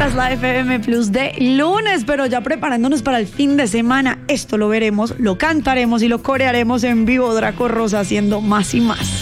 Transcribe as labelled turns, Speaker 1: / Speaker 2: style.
Speaker 1: Esta es la FM Plus de lunes, pero ya preparándonos para el fin de semana. Esto lo veremos, lo cantaremos y lo corearemos en vivo. Draco Rosa haciendo Más y Más.